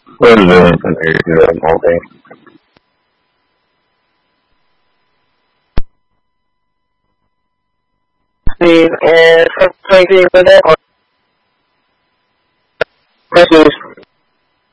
President compared to that movie. Steve, and something with that question